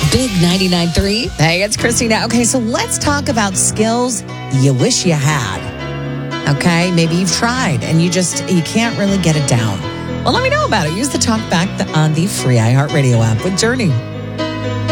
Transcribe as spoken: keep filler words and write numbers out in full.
Big ninety-nine point three. Hey, it's Christina. Okay, so let's talk about skills you wish you had. Okay, maybe you've tried and you just, you can't really get it down. Well, let me know about it. Use the talk back on the free iHeartRadio app with Journey.